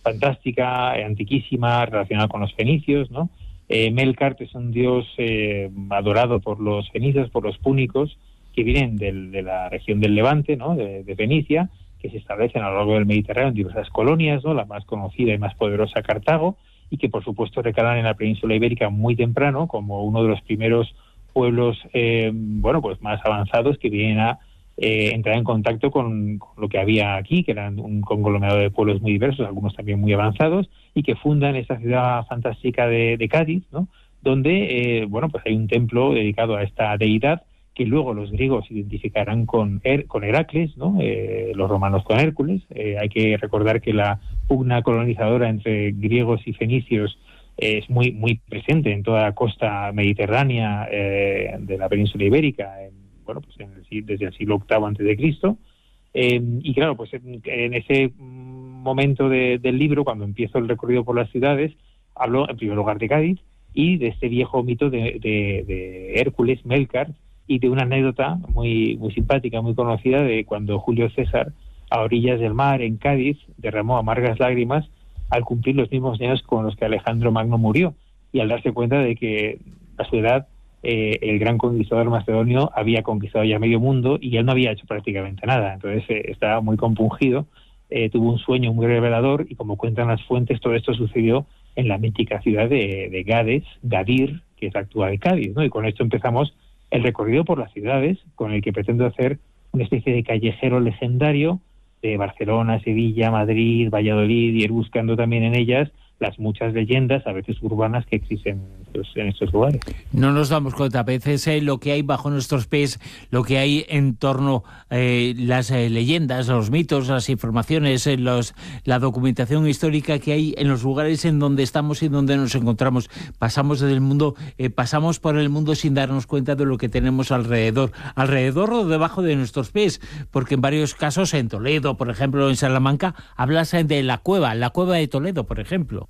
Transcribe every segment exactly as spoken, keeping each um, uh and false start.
fantástica, eh, antiquísima, relacionada con los fenicios, ¿no? Eh, Melkart es un dios eh, adorado por los fenicios, por los púnicos, que vienen del, de la región del Levante, ¿no? De, de Fenicia, que se establecen a lo largo del Mediterráneo en diversas colonias, ¿no? La más conocida y más poderosa, Cartago, y que por supuesto recalan en la península ibérica muy temprano, como uno de los primeros pueblos, eh, bueno, pues más avanzados que vienen a eh, entrar en contacto con, con lo que había aquí, que eran un conglomerado de pueblos muy diversos, algunos también muy avanzados, y que fundan esta ciudad fantástica de, de Cádiz, ¿no? Donde, eh, bueno, pues hay un templo dedicado a esta deidad, que luego los griegos identificarán con, Her con Heracles, ¿no? Eh, los romanos con Hércules. Eh, hay que recordar que la pugna colonizadora entre griegos y fenicios eh, es muy muy presente en toda la costa mediterránea eh, de la península ibérica, en, bueno, pues en el, desde el siglo octavo antes de Cristo. Eh, y claro, pues en, en ese momento de, del libro, cuando empiezo el recorrido por las ciudades, hablo en primer lugar de Cádiz y de este viejo mito de, de, de Hércules, Melkart, y de una anécdota muy muy simpática, muy conocida, de cuando Julio César, a orillas del mar, en Cádiz, derramó amargas lágrimas al cumplir los mismos años con los que Alejandro Magno murió, y al darse cuenta de que a su edad eh, el gran conquistador macedonio había conquistado ya medio mundo y él no había hecho prácticamente nada. Entonces eh, estaba muy compungido, eh, tuvo un sueño muy revelador, y como cuentan las fuentes, todo esto sucedió en la mítica ciudad de, de Gades, Gadir, que es la actual Cádiz, ¿no? Y con esto empezamos el recorrido por las ciudades, con el que pretendo hacer una especie de callejero legendario de Barcelona, Sevilla, Madrid, Valladolid, y ir buscando también en ellas las muchas leyendas, a veces urbanas, que existen en estos, en estos lugares. No nos damos cuenta a veces eh, lo que hay bajo nuestros pies, lo que hay en torno a eh, las eh, leyendas, los mitos, las informaciones, eh, los, la documentación histórica que hay en los lugares en donde estamos y donde nos encontramos. Pasamos del mundo, eh, pasamos por el mundo sin darnos cuenta de lo que tenemos alrededor, alrededor o debajo de nuestros pies, porque en varios casos, en Toledo, por ejemplo, en Salamanca, hablas de la cueva, la cueva de Toledo, por ejemplo.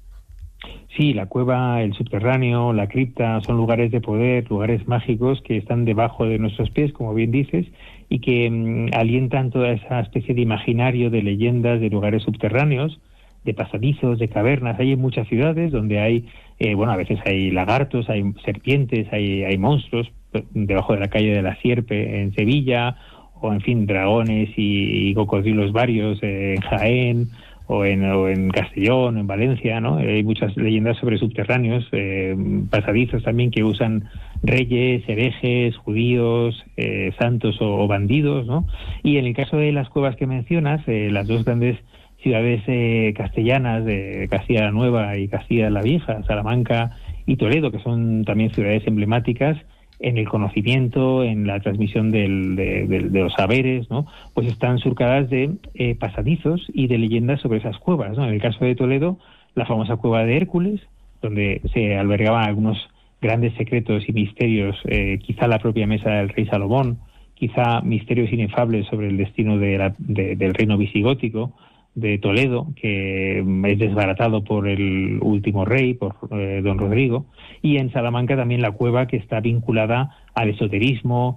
Sí, la cueva, el subterráneo, la cripta, son lugares de poder, lugares mágicos que están debajo de nuestros pies, como bien dices, y que mmm, alientan toda esa especie de imaginario, de leyendas, de lugares subterráneos, de pasadizos, de cavernas. Hay en muchas ciudades donde hay, eh, bueno, a veces hay lagartos, hay serpientes, hay, hay monstruos, debajo de la calle de la Sierpe en Sevilla, o en fin, dragones y, y cocodrilos varios eh, en Jaén, o en, o en Castellón, en Valencia, ¿no? Hay muchas leyendas sobre subterráneos, eh, pasadizos también, que usan reyes, herejes, judíos, eh, santos o, o bandidos, ¿no? Y en el caso de las cuevas que mencionas, eh, las dos grandes ciudades eh, castellanas de Castilla la Nueva y Castilla la Vieja, Salamanca y Toledo, que son también ciudades emblemáticas en el conocimiento, en la transmisión del, de, de, de los saberes, ¿no? Pues están surcadas de eh, pasadizos y de leyendas sobre esas cuevas, ¿no? En el caso de Toledo, la famosa cueva de Hércules, donde se albergaban algunos grandes secretos y misterios, eh, quizá la propia mesa del rey Salomón, quizá misterios inefables sobre el destino de la, de, del reino visigótico de Toledo, que es desbaratado por el último rey, por eh, don Rodrigo, y en Salamanca también la cueva, que está vinculada al esoterismo,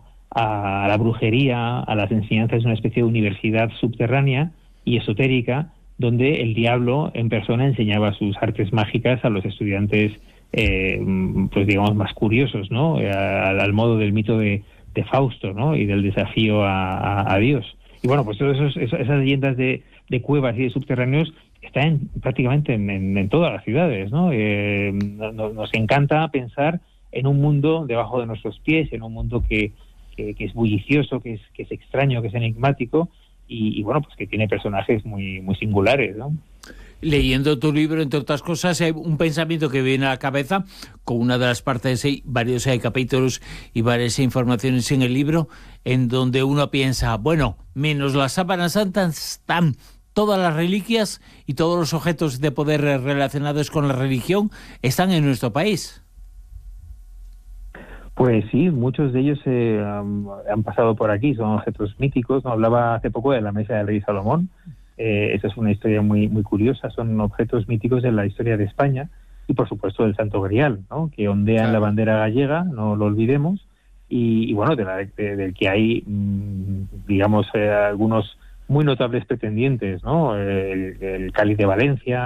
a la brujería, a las enseñanzas de una especie de universidad subterránea y esotérica, donde el diablo en persona enseñaba sus artes mágicas a los estudiantes, eh, pues digamos, más curiosos, ¿no? Al, al modo del mito de, de Fausto, ¿no? Y del desafío a, a, a Dios. Y bueno, pues todas esas leyendas de, de cuevas y de subterráneos están prácticamente en, en, en todas las ciudades, ¿no? Eh, no, nos encanta pensar en un mundo debajo de nuestros pies, en un mundo que, que, que es bullicioso, que es, que es extraño, que es enigmático, y, y bueno, pues que tiene personajes muy, muy singulares, ¿no? Leyendo tu libro, entre otras cosas, hay un pensamiento que viene a la cabeza con una de las partes, hay varios hay capítulos y varias informaciones en el libro, en donde uno piensa, bueno, menos las sábanas santas están todas las reliquias y todos los objetos de poder relacionados con la religión están en nuestro país. Pues sí, muchos de ellos eh, han, han pasado por aquí, son objetos míticos, ¿no? Hablaba hace poco de la mesa del rey Salomón. Eh, esa es una historia muy muy curiosa, son objetos míticos de la historia de España, y por supuesto del Santo Grial, ¿no? Que ondea claro en la bandera gallega, no lo olvidemos, y, y bueno, de la, de, del que hay, mmm, digamos, eh, algunos muy notables pretendientes, ¿no? El, el Cáliz de Valencia,